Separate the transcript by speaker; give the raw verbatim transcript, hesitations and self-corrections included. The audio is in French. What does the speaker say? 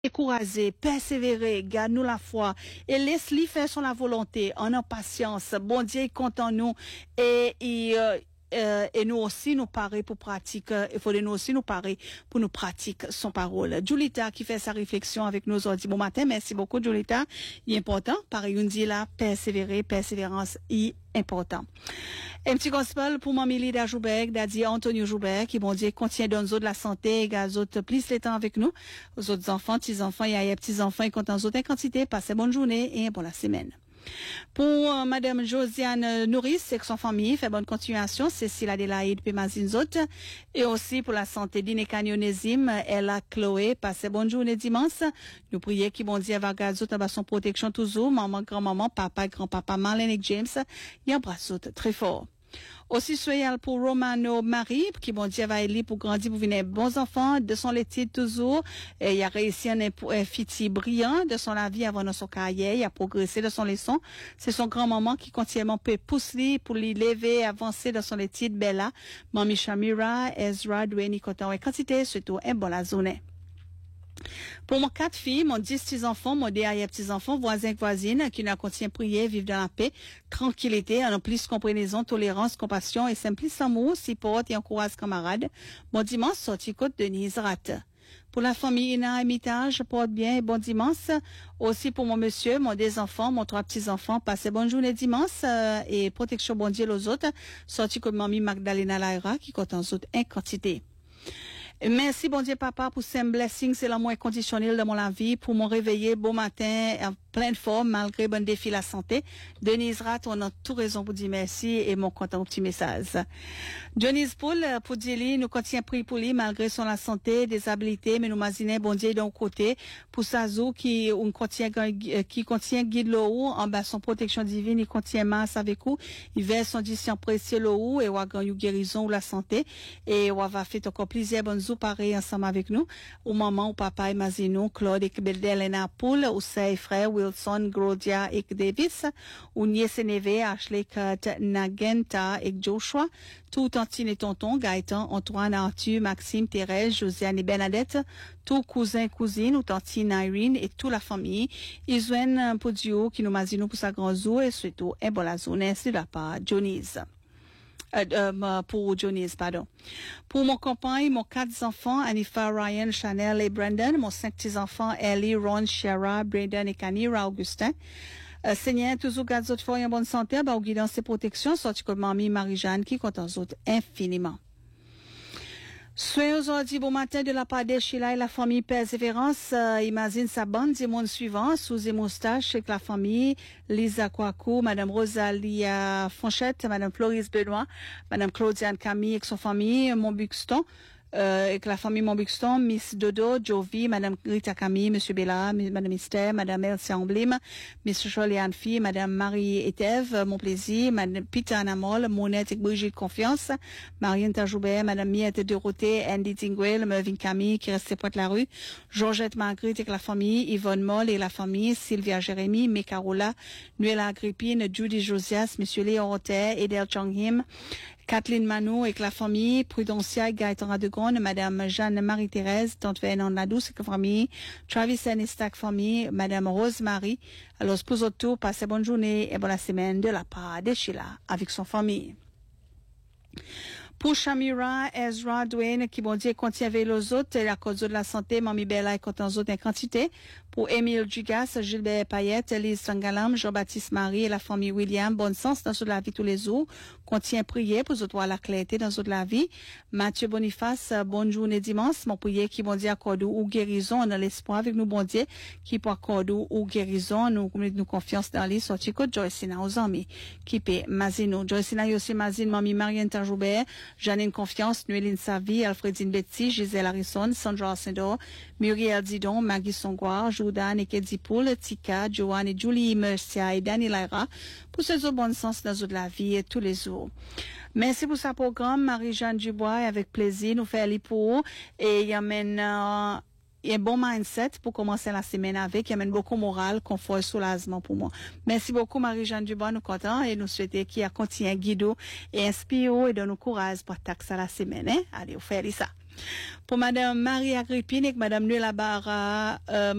Speaker 1: Décourager, persévérer, garde-nous la foi et laisse-lui faire son la volonté en en patience. Bon Dieu, compte en nous et, et, euh, euh, et nous aussi nous parer pour pratiquer, il faut nous aussi nous parer pour nous pratiquer son parole. Julita qui fait sa réflexion avec nous aujourd'hui. Bon matin, merci beaucoup Julita. Il est important, pareil, on dit là, persévérer, persévérance, est important. Un petit gospel pour Mamie Lida Joubert, Daddy Antonio Joubert, qui bon Dieu contient dans nous de la santé, et gaz autres plus les temps avec nous. Aux autres enfants, petits enfants, il y a petits enfants, ils comptent en autres quantité. Passez bonne journée et bonne la semaine. Pour euh, Madame Josiane Nourrice et son famille, fait bonne continuation, Cécile Adélaïde Pémazinzot, et aussi pour la santé d'Inekanionésime, Ella Chloé, passez bonne journée dimanche. Nous prions qui bon Dieu va garder en bas son protection toujours, maman, grand-maman, papa, grand-papa, Marlène et James, y embrasse très fort. Aussi soyal pour Romano Marie, qui bon Dieu va aider pour grandir, pour venir bons enfants, de son laitier toujours, et il a réussi un fiti brillant de son la vie avant de son carrière, il a progressé de son leçon. C'est son grand-maman qui continuellement peut pousser pour lui lever, avancer dans son laitier de Bella, Mami Shamira, Ezra, Dwayne, Coton et quantité, surtout un bon la zone. Pour mon quatre filles, mon dix petits-enfants, mon derrière petits-enfants, voisins, voisines, qui nous continuent à prier, vivre dans la paix, tranquillité, en plus compréhension, tolérance, compassion et simplice amour, supporte et encourage camarades. Bon dimanche, sorti côte Denise Rat. Pour la famille Ina Hermitage, porte bien et bon dimanche. Aussi pour mon monsieur, mon deux enfants, mon trois petits-enfants, passez bonne journée dimanche, euh, et protection bon Dieu aux autres. Sorti comme mamie Magdalena Laira, qui compte en autres en quantité. Merci, bon Dieu, papa, pour ces blessings, c'est l'amour inconditionnel de mon vie, pour mon réveiller, bon matin, en pleine forme, malgré bon défi la santé. Denise Rat, on a tout raison pour dire merci et mon content petit message. Denise Poul, pour dire lui, nous continuons prier pour lui, malgré son la santé, des habilités, mais nous imaginons, bon Dieu, d'un côté, pour Sazou, qui, on contient, qui contient guide l'eau, en bas son protection divine, il contient masse avec vous, il verse son discipline précieux l'eau, et on va gagner guérison ou la santé, et on va faire encore plaisir, bonne pareil ensemble avec nous. Au moment où papa et Mazino, Claude et Beldelena Poul, ou ses frères Wilson, Grodia et Davis, ou nièce Neve, Ashley, Kurt, Nagenta et Joshua, tout Tantine et tonton, Gaëtan, Antoine, Arthur, Maxime, Thérèse, Josiane et Bernadette, tout cousin, cousine, ou tantine Irene et toute la famille. Ils joignent pour Dieu qui nous Mazino pour sa grande zoo et surtout un bon la zone, c'est la part Johnny's. Euh, euh, pour Johnny's, pardon. Pour mon compagnon, mon quatre enfants, Anifa, Ryan, Chanel et Brandon, mon cinq petits-enfants, Ellie, Ron, Shara, Brandon et Kanira, Augustin. Euh, Seigneur, toujours garde votre foi en bonne santé, bah, au guidance et protection, sorti comme mamie Marie-Jeanne, qui compte en autres infiniment. Soyez aujourd'hui bon matin de la part de Sheila et la famille Persévérance. Euh, imagine sa bande du monde suivant, sous et moustache avec la famille Lisa Kouakou, Madame Rosalia Fonchette, Madame Floris Benoît, Madame Claudiane Camille avec son famille, Montbuxton, euh, avec la famille Montbuxton, Miss Dodo, Jovi, Madame Rita Camille, Monsieur Bella, Madame Mystère, Madame Elsa Emblème, Miss Jolie Fille, Madame Marie Etève, Mon Plaisir, Madame Peter Anamol, Monette et Brigitte Confiance, Marianne Tajoubert, Madame Miette Dorothée, Andy Tinguel, Mervyn Camille, qui restait Pointe la rue, Georgette Marguerite avec la famille, Yvonne Moll et la famille, Sylvia Jérémy, Mekarola, Nuela Agrippine, Judy Josias, Monsieur Léon Rotter, Edel Changhim, Kathleen Manou avec la famille, Prudencia, Gaëtan Radegonde, Madame Jeanne-Marie-Thérèse, Tante Fernande Ladouce avec la famille, Travis Anistak famille, Madame Rose-Marie. Alors, pour autres, passez bonne journée et bonne semaine de la part de Sheila avec son famille. Pour Shamira, Ezra, Dwayne, qui bon Dieu contient avec les autres, la cause de la santé, Mamie Bella et contient les autres en quantité. Pour Émile Dugas, Gilbert Payette, Lise Sangalam, Jean-Baptiste Marie et la famille William, bonne sens dans toute la vie tous les jours, contient prier pour autres la clarté dans toute la vie. Mathieu Boniface, bonne journée dimanche, mon prier qui bon Dieu accorde ou guérison, on a l'espoir avec nous bon Dieu, qui peut accorder ou guérison, nous, nous confiance dans les sorties que Joycina aux amis, qui peut Mazino, Joycina aussi Mazine, Mamie Marianne Tajoubert, Janine Confiance, Nuéline Savi, Alfredine Betty, Gisèle Harrison, Sandra Sendor, Muriel Didon, Maggie Songboire, Jordan et Kedzi Poul, Tika, Joanne et Julie Mercia et Dani Laira, pour ces au bon sens dans la vie et tous les jours. Merci pour ce programme, Marie-Jeanne Dubois, avec plaisir, nous fait aller pour, et il y amène, euh, il y a un bon mindset pour commencer la semaine avec, il amène beaucoup moral, confort et soulagement pour moi. Merci beaucoup, Marie-Jeanne Dubois, nous contents et nous souhaitons qu'il y a continué à guider et inspirer et donner nous courage pour taxer la semaine, hein. Allez, on fait ça. Pour Madame Marie Agrippine et Madame Nuela Barra, euh,